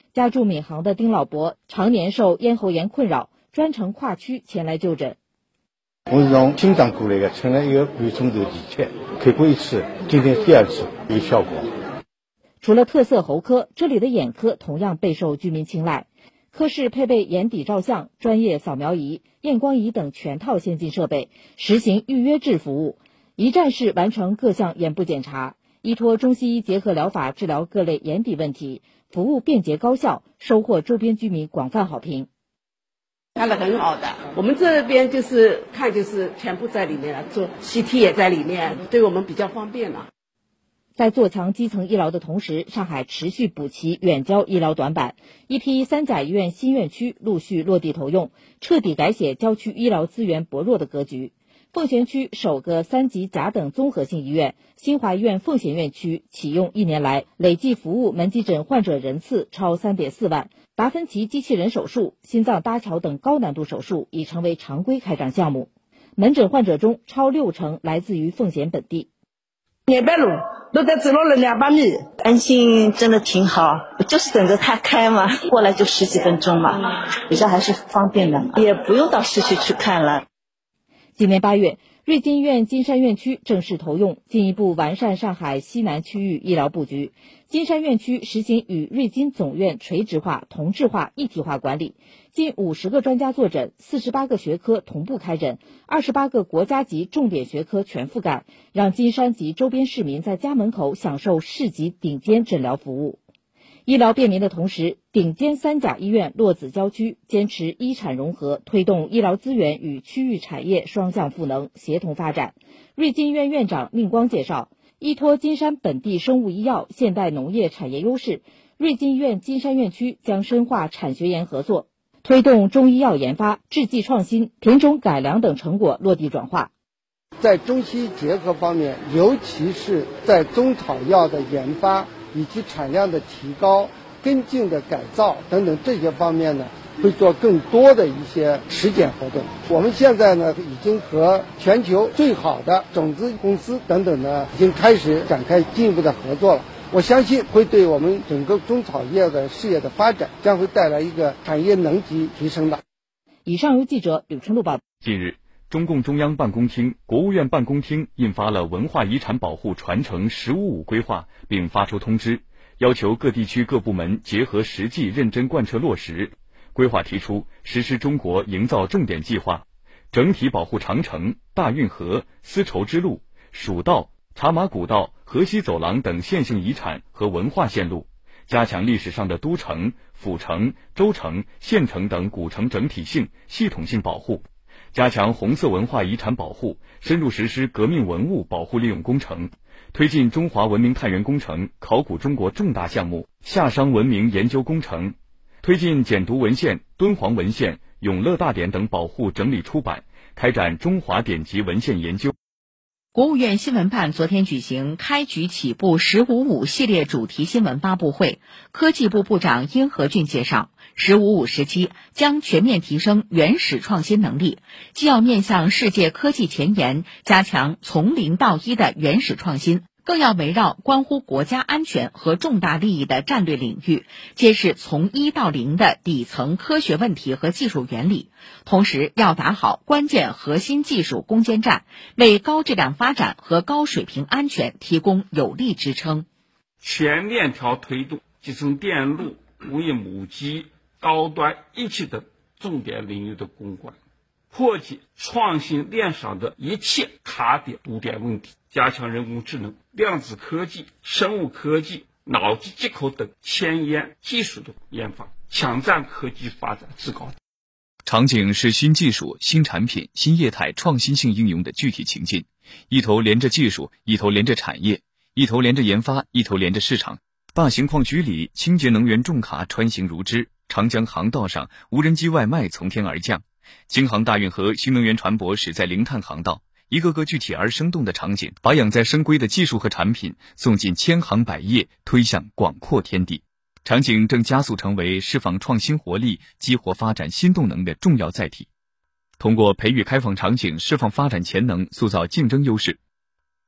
家住闵行的丁老伯常年受咽喉炎困扰，专程跨区前来就诊。 我是从新疆过来的，吃了一个补充头剂吃，开过一次，今天第二次有效果。 除了特色喉科，这里的眼科同样备受居民青睐。科室配备眼底照相、专业扫描仪、验光仪等全套先进设备，实行预约制服务，一站式完成各项眼部检查，依托中西医结合疗法治疗各类眼底问题，服务便捷高效，收获周边居民广泛好评。 看得很好的，我们这边就是看就是全部在里面了，做 CT 也在里面，对我们比较方便了。 在做强基层医疗的同时，上海持续补齐远郊医疗短板，一批三甲医院新院区陆续落地投用，彻底改写郊区医疗资源薄弱的格局。奉贤区首个3级甲等综合性医院新华医院奉贤院区启用1年来，累计服务门急诊患者人次超 3.4 万，达芬奇机器人手术、心脏搭桥等高难度手术已成为常规开展项目。门诊患者中超60%来自于奉贤本地。 200路都得走了200米，安心真的挺好，就是等着它开嘛，过来就10几分钟嘛，比较还是方便的，也不用到市区去看了。 今年8月，瑞金医院金山院区正式投用，进一步完善上海西南区域医疗布局。金山院区实行与瑞金总院垂直化、同质化、一体化管理，近50个专家坐诊，48个学科同步开诊，28个国家级重点学科全覆盖，让金山及周边市民在家门口享受市级顶尖诊疗服务。医疗便民的同时，顶尖三甲医院落子郊区，坚持医产融合，推动医疗资源与区域产业双向赋能，协同发展。瑞金医院院长宁光介绍，依托金山本地生物医药、现代农业产业优势，瑞金医院金山院区将深化产学研合作，推动中医药研发、制剂创新、品种改良等成果落地转化。 在中西医结合方面，尤其是在中草药的研发以及产量的提高、跟进的改造等等这些方面呢，会做更多的一些实践活动。我们现在呢，已经和全球最好的种子公司等等呢，已经开始展开进一步的合作了。我相信会对我们整个中草药的事业的发展将会带来一个产业能级提升的。 以上由记者吕春露报道。 近日，中共中央办公厅、国务院办公厅印发了文化遗产保护传承“15·5”规划，并发出通知，要求各地区各部门结合实际认真贯彻落实。规划提出实施中国营造重点计划，整体保护长城、大运河、丝绸之路、蜀道、茶马古道、河西走廊等线性遗产和文化线路，加强历史上的都城、府城、州城、县城等古城整体性、系统性保护，加强红色文化遗产保护，深入实施革命文物保护利用工程，推进中华文明探源工程、考古中国重大项目、夏商文明研究工程，推进简牍文献、敦煌文献、永乐大典等保护整理出版，开展中华典籍文献研究。 国务院新闻办昨天举行开局起步“15·5”系列主题新闻发布会，科技部部长殷和俊介绍，“15·5”时期将全面提升原始创新能力，既要面向世界科技前沿，加强从零到一的原始创新，更要围绕关乎国家安全和重大利益的战略领域，揭示从1到0的底层科学问题和技术原理，同时要打好关键核心技术攻坚战，为高质量发展和高水平安全提供有力支撑。 全链条推动集成电路、工业母机、高端一体等重点领域的攻关，破解创新链上的一切卡点堵点问题，加强人工智能、量子科技、生物科技、脑机接口等前沿技术的研发，抢占科技发展制高点。 场景是新技术、新产品、新业态创新性应用的具体情境，一头连着技术，一头连着产业，一头连着研发，一头连着市场。大型矿区里，清洁能源重卡穿行如织，长江航道上，无人机外卖从天而降。京杭大运河新能源船舶驶在零碳航道，一个个具体而生动的场景，把养在深闺的技术和产品送进千行百业，推向广阔天地。场景正加速成为释放创新活力、激活发展新动能的重要载体。通过培育开放场景，释放发展潜能，塑造竞争优势。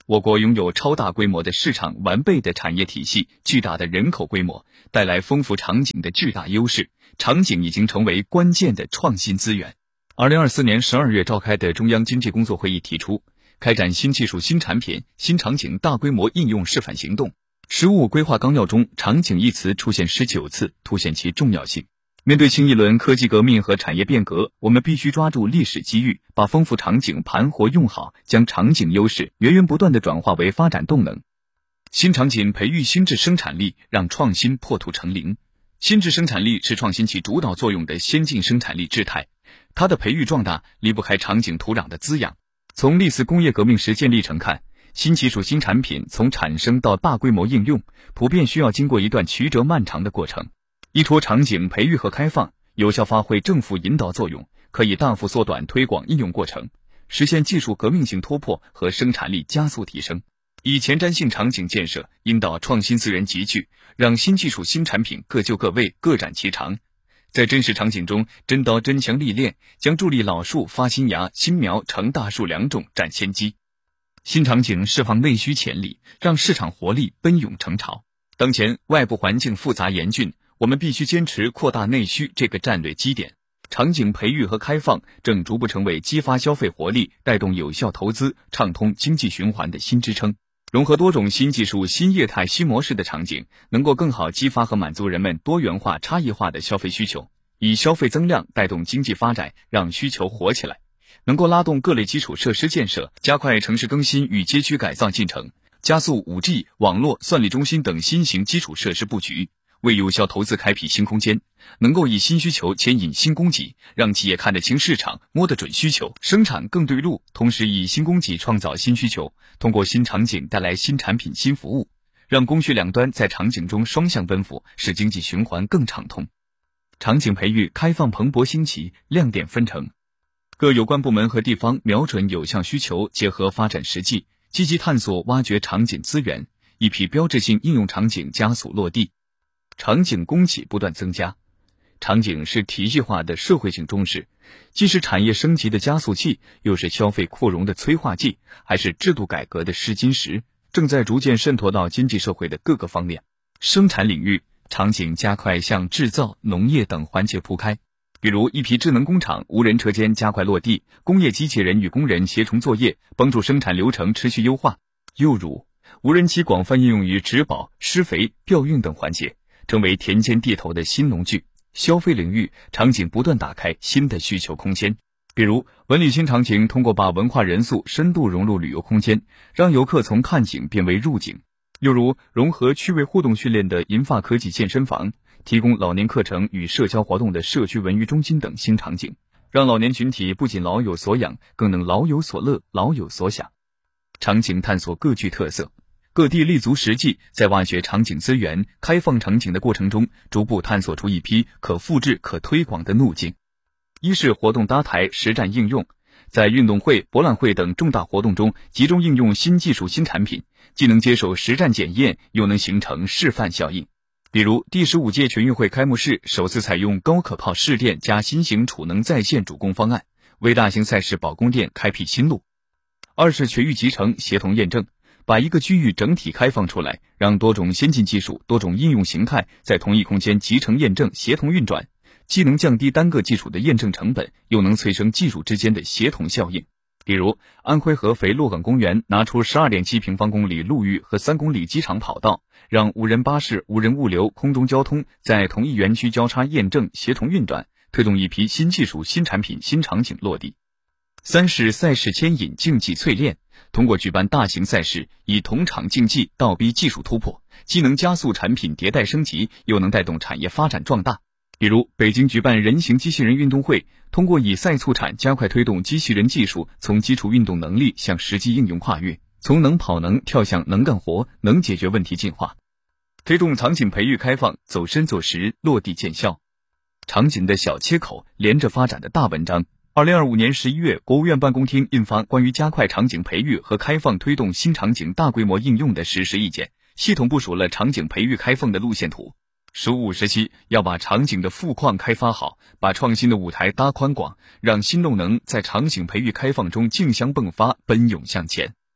我国拥有超大规模的市场、完备的产业体系、巨大的人口规模，带来丰富场景的巨大优势。场景已经成为关键的创新资源。2024年12月召开的中央经济工作会议提出，开展新技术、新产品、新场景大规模应用示范行动。“15规划纲要”中“场景”一词出现19次，凸显其重要性。面对新一轮科技革命和产业变革，我们必须抓住历史机遇，把丰富场景盘活用好，将场景优势源源不断地转化为发展动能。新场景培育新质生产力，让创新破土成林。新质生产力是创新起主导作用的先进生产力质态，它的培育壮大离不开场景土壤的滋养。从历次工业革命实践历程看，新技术、新产品从产生到大规模应用，普遍需要经过一段曲折漫长的过程。依托场景培育和开放，有效发挥正负引导作用，可以大幅缩短推广应用过程，实现技术革命性突破和生产力加速提升。以前瞻性场景建设引导创新资源集聚，让新技术、新产品各就各位，各展其长。在真实场景中，真刀真枪历练，将助力老树发新芽，新苗成大树两种占先机。新场景释放内需潜力，让市场活力奔涌成潮。当前外部环境复杂严峻，我们必须坚持扩大内需这个战略基点。场景培育和开放正逐步成为激发消费活力、带动有效投资、畅通经济循环的新支撑。融合多种新技术、新业态、新模式的场景，能够更好激发和满足人们多元化、差异化的消费需求，以消费增量带动经济发展，让需求活起来。能够拉动各类基础设施建设，加快城市更新与街区改造进程，加速 5G、网络、算力中心等新型基础设施布局，为有效投资开辟新空间，能够以新需求牵引新供给，让企业看得清市场，摸得准需求，生产更对路，同时以新供给创造新需求，通过新场景带来新产品、新服务，让供需两端在场景中双向奔赴，使经济循环更畅通。场景培育开放蓬勃兴起，亮点纷呈。各有关部门和地方瞄准有效需求，结合发展实际，积极探索挖掘场景资源，一批标志性应用场景加速落地。场景供给不断增加，场景是体系化的社会性中势，既是产业升级的加速器，又是消费扩容的催化剂，还是制度改革的试金石，正在逐渐渗透到经济社会的各个方面。生产领域，场景加快向制造、农业等环节铺开。比如一批智能工厂、无人车间加快落地，工业机器人与工人协同作业，帮助生产流程持续优化。又如无人机广泛应用于植保、施肥、调运等环节，成为田间地头的新农具。消费领域，场景不断打开新的需求空间。比如文旅新场景通过把文化元素深度融入旅游空间，让游客从看景变为入景。又如融合趣味互动训练的银发科技健身房，提供老年课程与社交活动的社区文娱中心等新场景，让老年群体不仅老有所养，更能老有所乐、老有所享。场景探索各具特色，各地立足实际，在挖掘场景资源、开放场景的过程中，逐步探索出一批可复制、可推广的路径。一是活动搭台、实战应用，在运动会、博览会等重大活动中集中应用新技术、新产品，既能接受实战检验，又能形成示范效应。比如第15届全运会开幕式首次采用高可靠试电加新型储能在线主攻方案，为大型赛事保供电开辟新路。二是全域集成协同验证，把一个区域整体开放出来，让多种先进技术、多种应用形态在同一空间集成验证、协同运转，既能降低单个技术的验证成本，又能催生技术之间的协同效应。比如安徽合肥洛岗公园拿出 12.7 平方公里陆域和3公里机场跑道，让无人巴士、无人物流、空中交通在同一园区交叉验证、协同运转，推动一批新技术、新产品、新场景落地。三是赛事牵引、竞技淬炼，通过举办大型赛事，以同场竞技倒逼技术突破，既能加速产品迭代升级，又能带动产业发展壮大。比如北京举办人形机器人运动会，通过以赛促产，加快推动机器人技术从基础运动能力向实际应用跨越，从能跑能跳向能干活、能解决问题进化，推动场景培育开放走深走实，落地见效。场景的小切口连着发展的大文章。2025年11月，国务院办公厅印发关于加快场景培育和开放推动新场景大规模应用的实施意见，系统部署了场景培育开放的路线图。15时期要把场景的富矿开发好，把创新的舞台搭宽广，让新动能在场景培育开放中竞相迸发，奔涌向前。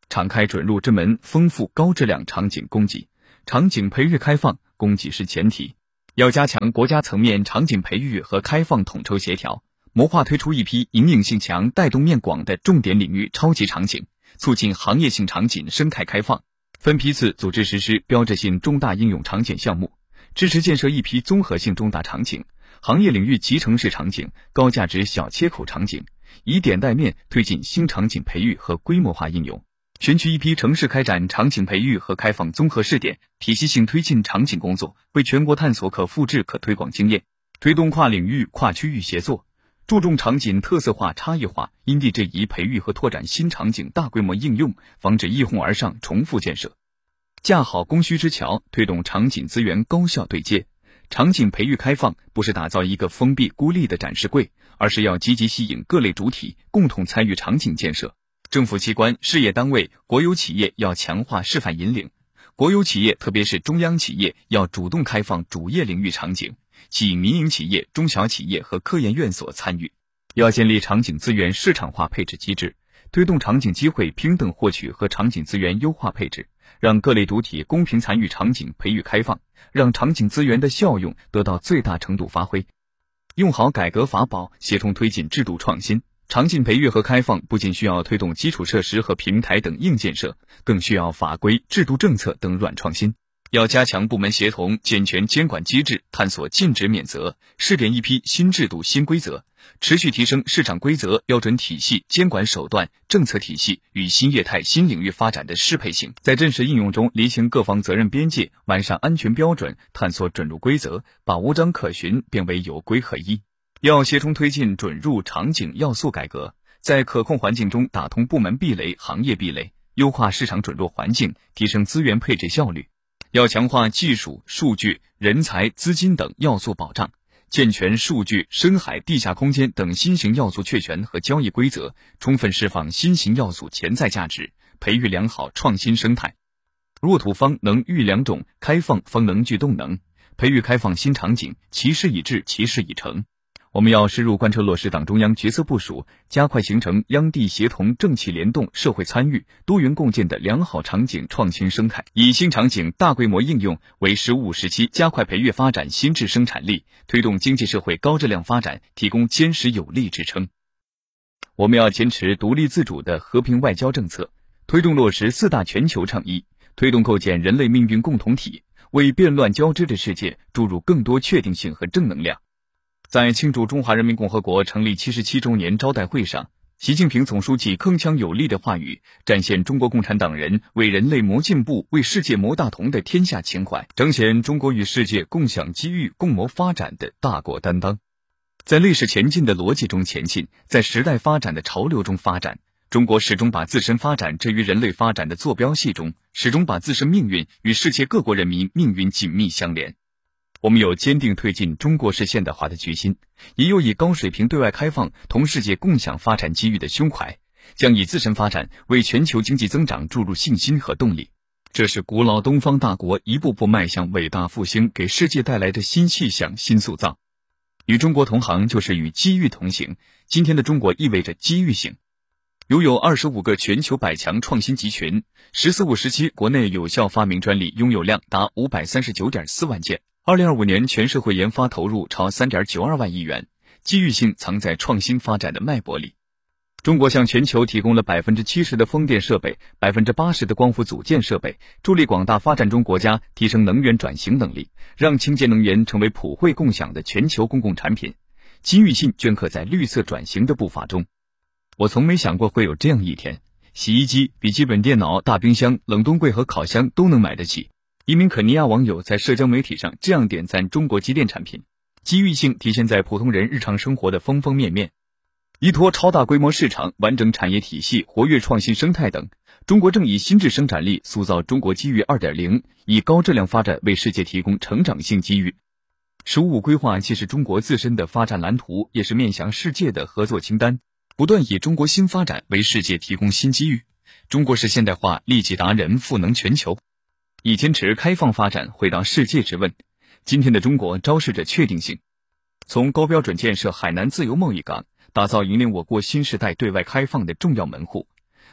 敞开准入之门，丰富高质量场景供给。场景培育开放，供给是前提。要加强国家层面场景培育和开放统筹协调，谋划推出一批引领性强、带动面广的重点领域超级场景，促进行业性场景生态开放，分批次组织实施标志性重大应用场景项目，支持建设一批综合性重大场景、行业领域集成式场景、高价值小切口场景，以点带面推进新场景培育和规模化应用。选取一批城市开展场景培育和开放综合试点，体系性推进场景工作，为全国探索可复制可推广经验，推动跨领域跨区域协作，注重场景特色化差异化，因地制宜培育和拓展新场景大规模应用，防止一哄而上重复建设。架好供需之桥，推动场景资源高效对接。场景培育开放不是打造一个封闭孤立的展示柜，而是要积极吸引各类主体共同参与场景建设。政府机关、事业单位、国有企业要强化示范引领，国有企业特别是中央企业要主动开放主业领域场景，吸引民营企业、中小企业和科研院所参与。要建立场景资源市场化配置机制，推动场景机会平等获取和场景资源优化配置，让各类主体公平参与场景培育开放，让场景资源的效用得到最大程度发挥。用好改革法宝，协同推进制度创新。场景培育和开放不仅需要推动基础设施和平台等硬建设，更需要法规、制度政策等软创新。要加强部门协同，健全监管机制，探索禁止免责，试点一批新制度新规则，持续提升市场规则、标准体系、监管手段、政策体系与新业态新领域发展的适配性，在真实应用中厘清各方责任边界，完善安全标准，探索准入规则，把无章可循变为有规可依。要协同推进准入场景要素改革，在可控环境中打通部门壁垒、行业壁垒，优化市场准入环境，提升资源配置效率。要强化技术、数据、人才、资金等要素保障，健全数据、深海、地下空间等新型要素确权和交易规则，充分释放新型要素潜在价值，培育良好创新生态。弱土方能育良种，开放方能聚动能，培育开放新场景，其事已至，其事已成。我们要深入贯彻落实党中央决策部署，加快形成央地协同、政企联动、社会参与、多元共建的良好场景创新生态，以新场景大规模应用为15时期加快培育发展新质生产力，推动经济社会高质量发展提供坚实有力支撑。我们要坚持独立自主的和平外交政策，推动落实4大全球倡议，推动构建人类命运共同体，为变乱交织的世界注入更多确定性和正能量。在庆祝中华人民共和国成立77周年招待会上，习近平总书记铿锵有力的话语，展现中国共产党人为人类谋进步、为世界谋大同的天下情怀，彰显中国与世界共享机遇、共谋发展的大国担当。在历史前进的逻辑中前进，在时代发展的潮流中发展，中国始终把自身发展置于人类发展的坐标系中，始终把自身命运与世界各国人民命运紧密相连。我们有坚定推进中国式现代化的决心，也有以高水平对外开放、同世界共享发展机遇的胸怀，将以自身发展为全球经济增长注入信心和动力。这是古老东方大国一步步迈向伟大复兴给世界带来的新气象、新塑造。与中国同行就是与机遇同行，今天的中国意味着机遇型。拥有25个全球100强创新集群，“14-5”时期国内有效发明专利拥有量达539.4万件。2025年全社会研发投入超3.92万亿元，机遇性藏在创新发展的脉搏里。中国向全球提供了70%的风电设备、80%的光伏组件设备，助力广大发展中国家提升能源转型能力，让清洁能源成为普惠共享的全球公共产品。机遇性镌刻在绿色转型的步伐中。我从没想过会有这样一天，洗衣机、笔记本电脑、大冰箱、冷冻柜和烤箱都能买得起。一名肯尼亚网友在社交媒体上这样点赞中国机电产品：机遇性体现在普通人日常生活的方方面面。依托超大规模市场、完整产业体系、活跃创新生态等，中国正以新质生产力塑造中国机遇 2.0， 以高质量发展为世界提供成长性机遇。“15+5”规划既是中国自身的发展蓝图，也是面向世界的合作清单，不断以中国新发展为世界提供新机遇。中国式现代化利己达人，赋能全球。以坚持开放发展回答世界之问，今天的中国昭示着确定性。从高标准建设海南自由贸易港，打造引领我国新时代对外开放的重要门户，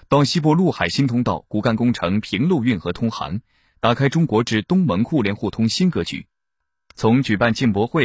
到西部陆海新通道骨干工程平陆运河通航，打开中国至东盟互联互通新格局。从举办进博会